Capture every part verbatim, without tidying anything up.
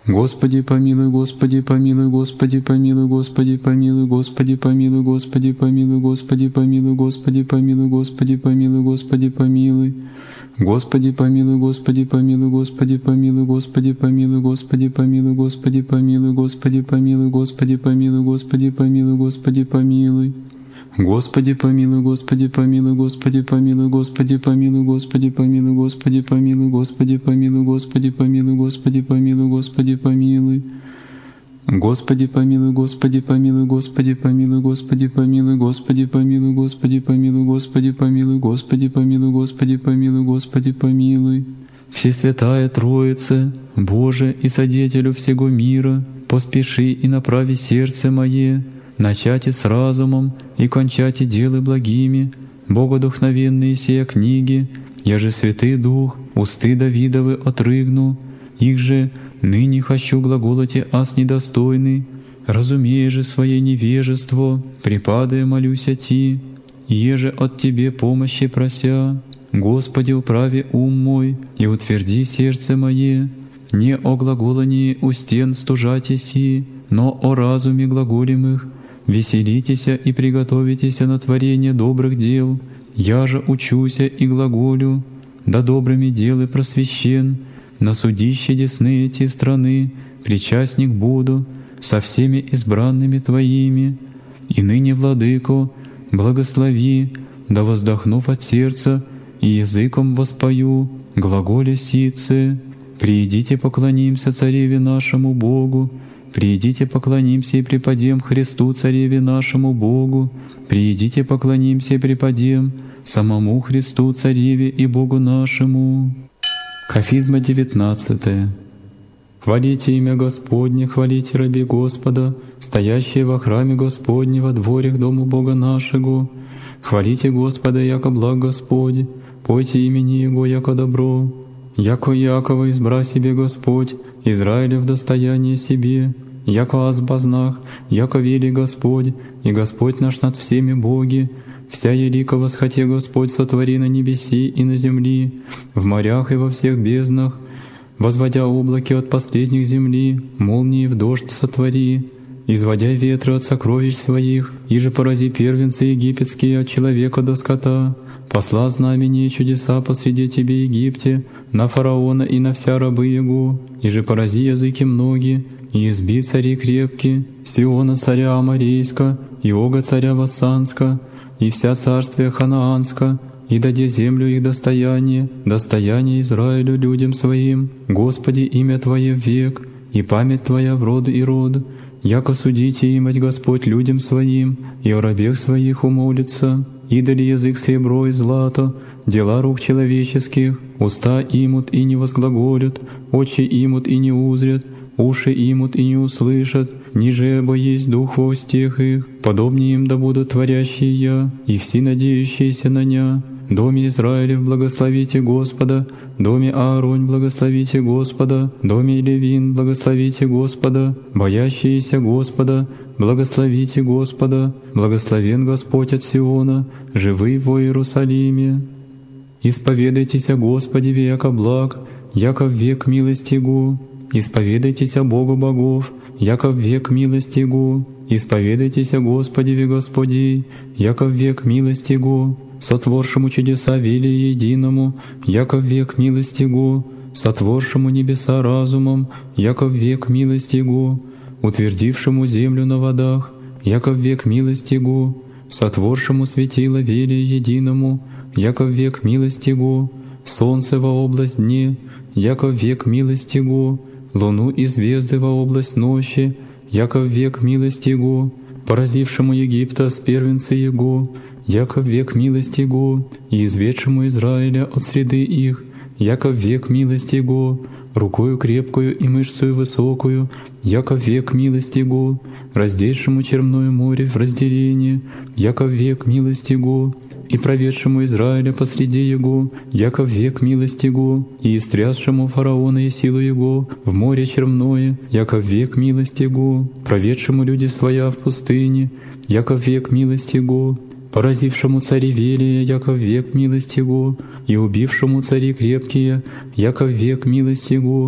Господи помилуй, Господи помилуй, Господи помилуй, Господи помилуй, Господи помилуй, Господи помилуй, Господи помилуй, Господи помилуй, Господи помилуй, Господи помилуй. Господи помилуй, Господи помилуй, Господи помилуй, Господи помилуй, Господи помилуй, Господи помилуй, Господи помилуй, Господи помилуй, Господи помилуй, Господи помилуй. Господи помилуй, Господи помилуй, Господи помилуй, Господи помилуй, Господи помилуй, Господи помилуй, Господи помилуй, Господи помилуй, Господи помилуй, Господи помилуй. Господи помилуй, Господи помилуй, Господи помилуй, Господи помилуй, Господи помилуй, Господи помилуй, Господи помилуй, Господи помилуй, Господи помилуй, Господи помилуй. Всесвятая Троица, Боже и Содетелю всего мира, поспеши и направи сердце мое, начати с разумом и кончати делы благими, богодухновенные сия книги, я же Святый Дух, усты Давидовы отрыгну, их же ныне хочу глаголоте аз недостойный, разумея же свое невежество, припадая молюся Ти, еже от Тебе помощи прося, Господи, управи ум мой и утверди сердце мое, не о глаголании у стен стужати си, но о разуме глаголимых, веселитеся и приготовитеся на творение добрых дел, я же учуся и глаголю, да добрыми делы просвещен, на судище десны эти страны причастник буду со всеми избранными Твоими, и ныне, Владыко, благослови, да воздохнув от сердца и языком воспою глаголе сице. Приидите поклонимся Цареве нашему Богу, приидите поклонимся и преподем Христу Цареве нашему Богу, приидите поклонимся и преподем самому Христу Цареве и Богу нашему. Кафизма девятнадцатая. Хвалите имя Господне, хвалите раби Господа, стоящие во храме Господне во дворях дому Бога нашего. Хвалите Господа, яко благ Господь, пойте имени Его, яко добро. Яко Якова избра себе Господь, Израиля в достояние себе, яко аз познах, яко вели Господь, и Господь наш над всеми боги. Вся елика восхоте Господь сотвори на небеси и на земли, в морях и во всех безднах, возводя облаки от последних земли, молнии в дождь сотвори, изводя ветры от сокровищ своих, иже порази первенцы египетские от человека до скота, посла знамения и чудеса посреди тебе Египте, на фараона и на вся рабы его, иже порази языки многие, и изби цари крепкие, Сиона царя Аморейска, и Ога царя Вассанска, и вся царствие Ханаанска, и даде землю их достояние, достояние Израилю людям своим, Господи, имя Твое в век, и память Твоя в род и род, яко судите имать Господь людям своим, и о рабех своих умолится, идоли язык серебро и злато, дела рук человеческих, уста имут и не возглаголят, очи имут и не узрят, уши имут и не услышат, ниже бо есть дух во устех их, подобнее им да будут творящие я, и все надеющиеся на ня. Доме Израилев благословите Господа, доме Ааронь благословите Господа, доме Левин благословите Господа, боящиеся Господа, благословите Господа, благословен Господь от Сиона, живый во Иерусалиме. Исповедайтесь о Господе века благ, яко в век милости Его. Исповедайтесь о Богу богов, яко в век милости Его. Исповедайтесь о Господе ве Господи, яко в век милости Его. Сотворшему чудеса вели единому, яко в век милости Его. Сотворшему небеса разумом, яко в век милости Его. Утвердившему землю на водах, яко в век милости Его. Сотворшему светило вели единому, яко в век милости Его. Солнце во область дне, яко в век милости Его. Луну и звезды во область ночи, яко в век милости Его, поразившему Египта с первенцы Его, яко в век милости Его, и изведшему Израиля от среды их, яко в век милости Его, рукою крепкую и мышцею высокую, яко в век милости Его, раздельшему черное море в разделение, яко в век милости Его, и проведшему Израиля посреди Его, яко в век милости Его, и истрясшему фараона и силу Его в море черное, яко в век милости Его, проведшему люди своя в пустыне, яко в век милости Его, поразившему цари Велия, яко в век милости Его, и убившему цари крепкие, яко в век милости Его,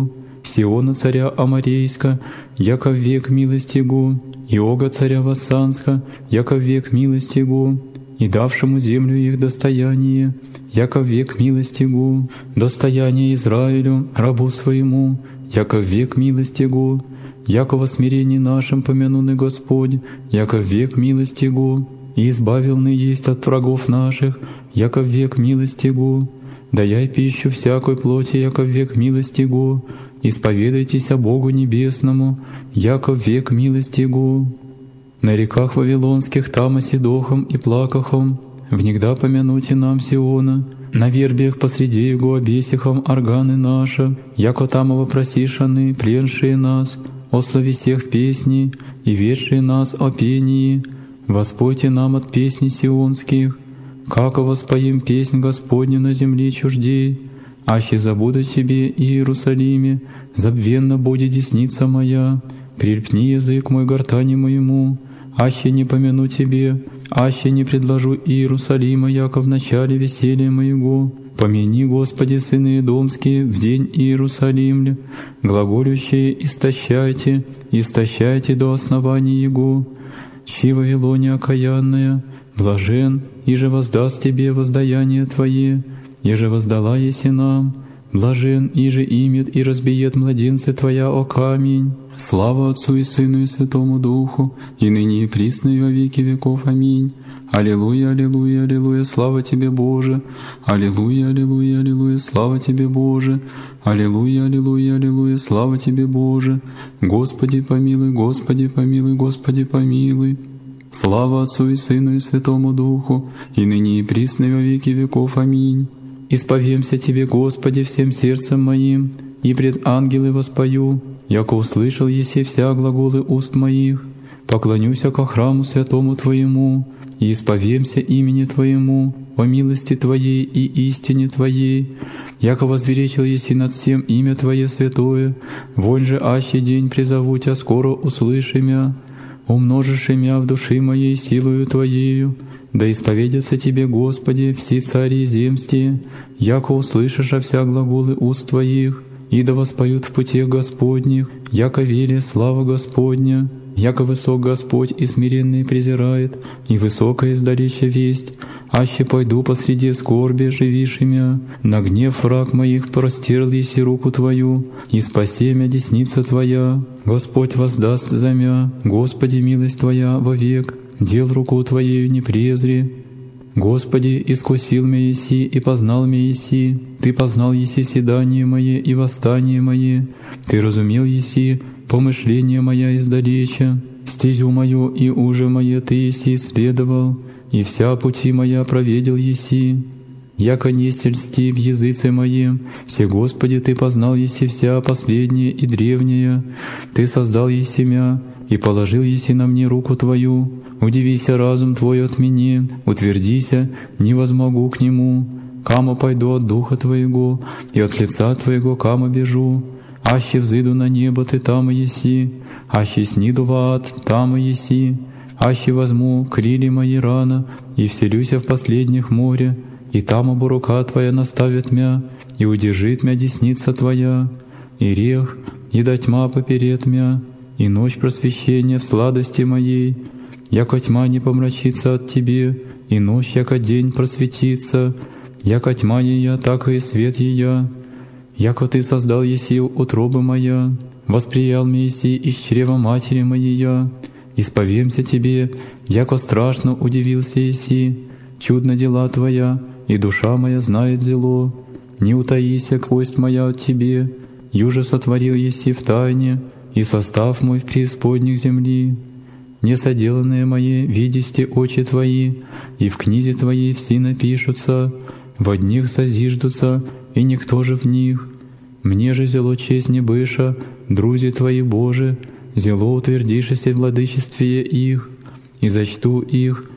Сиона царя Амарейска, яко в век милости Го, Иога царя Вассанска, яко в век милости Го, и давшему землю их достояние, яко в век милости Го, достояние Израилю, рабу своему, яко в век милости Го, яко во смирении нашим помянуный Господь, яко в век милости Го, и избавилны есть от врагов наших, яко в век милости Го, даяй пищу всякой плоти, яко в век милости Го, исповедайтесь о Богу Небесному, яко в век милости Го. На реках Вавилонских там оседохом и плакахом, внегда помянуте нам Сиона, на вербиях посреди его обесихом органы наши, яко там вопросишаны, пленшие нас, о славе всех песней и ведшие нас о пении, воспойте нам от песней сионских, како воспоим песнь Господню на земле чуждей, аще забуду тебе, Иерусалиме, забвенно будет десница моя, прильпни язык мой гортани моему, аще не помяну тебе, аще не предложу Иерусалима, яко в начале веселья моего. Помяни, Господи, сыны Эдомские, в день Иерусалимля, глаголющие истощайте, истощайте до основания Его. Чи Вавилоне окаянная, блажен, иже воздаст тебе воздаяние Твое, еже воздала еси нам, блажен, иже имет и разбиет младенцы Твоя о камень. Слава Отцу и Сыну и Святому Духу, и ныне и присно и во веки веков. Аминь. Аллилуйя, аллилуйя, аллилуйя, слава Тебе, Боже! Аллилуйя, аллилуйя, аллилуйя, слава Тебе, Боже! Аллилуйя, аллилуйя, аллилуйя, слава Тебе, Боже! Господи помилуй, Господи помилуй, Господи помилуй! Слава Отцу и Сыну и Святому Духу, и ныне и присно и во веки веков. Аминь. Исповемся Тебе, Господи, всем сердцем моим, и пред ангелы воспою, яко услышал еси вся глаголы уст моих. Поклонюся ко храму святому Твоему, и исповемся имени Твоему, о милости Твоей и истине Твоей, яко возвеличил еси над всем имя Твое святое, вонь же аще день призову Тя, скоро услыши мя, умножишь мя в души моей силою Твоею, да исповедятся Тебе, Господи, все цари земстие, яко услышишь о вся глаголы уст Твоих, и да воспоют в путях Господних, яко велия слава Господня, яко высок Господь и смиренный презирает, и высокая издалече весть, аще пойду посреди скорби, живиши мя, на гнев враг моих простерл еси руку Твою, и спаси мя десница Твоя, Господь воздаст за мя, Господи, милость Твоя вовек, дел руку Твоею не презри. Господи, искусил меня еси и познал меня еси, Ты познал еси седание мое и восстание мое, Ты разумел еси помышление моя издалеча, стезю мою и уже мое Ты еси исследовал, и вся пути моя проведел еси. Яко несть льсти в языце моем, все, Господи, Ты познал еси вся последняя и древняя, Ты создал еси мя, и положил еси на мне руку Твою. Удивися разум Твой от меня, утвердися, не возмогу к нему. Камо пойду от Духа Твоего, и от лица Твоего камо бежу. Аще взыду на небо, Ты там и еси, аще сниду в ад, там и еси. Аще возьму крили мои рано, и вселюся в последних море, и там обу рука Твоя наставит мя, и удержит мя десница Твоя, и рех, и да тьма поперед мя, и ночь просвещения в сладости моей, яко тьма не помрачится от Тебе, и ночь, яко день просветится, яко тьма ея, так и свет ея, яко Ты создал еси утробы моя, восприял мне еси из чрева матери моей, исповемся Тебе, яко страшно удивился еси, чудно дела Твоя, и душа моя знает зело, не утаися кость моя от Тебе, юже сотворил еси в тайне, и состав мой в преисподних земли. Несоделанные мои видисти очи Твои, и в книзе Твоей все напишутся, в одних созиждутся, и никто же в них. Мне же зело честь не быша, друзи Твои Боже, зело утвердишься в владычестве их, и зачту их,